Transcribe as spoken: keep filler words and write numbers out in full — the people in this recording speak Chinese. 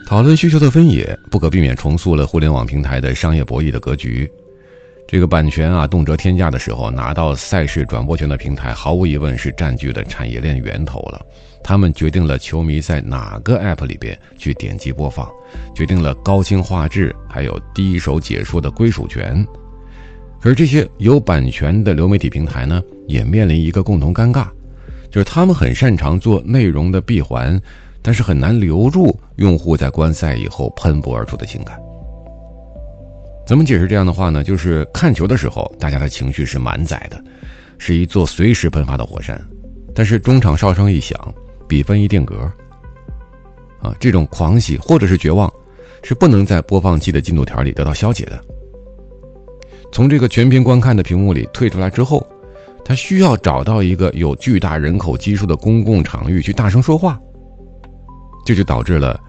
讨论需求的分野，不可避免重塑了互联网平台的商业博弈的格局。这个版权啊，动辄天价的时候，拿到赛事转播权的平台，毫无疑问是占据了产业链源头了。他们决定了球迷在哪个 app 里边去点击播放，决定了高清画质还有第一手解说的归属权。可是这些有版权的流媒体平台呢，也面临一个共同尴尬，就是他们很擅长做内容的闭环，但是很难留住用户在观赛以后喷薄而出的情感。怎么解释这样的话呢？就是看球的时候，大家的情绪是满载的，是一座随时喷发的火山，但是中场哨声一响，比分一定格啊，这种狂喜或者是绝望是不能在播放器的进度条里得到消解的。从这个全屏观看的屏幕里退出来之后，他需要找到一个有巨大人口基数的公共场域去大声说话，这就导致了